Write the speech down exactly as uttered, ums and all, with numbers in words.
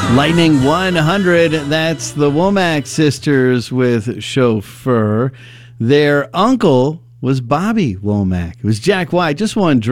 Lightning one hundred, that's the Womack sisters with Chauffeur. Their uncle was Bobby Womack. It was Jack White. Just one drink.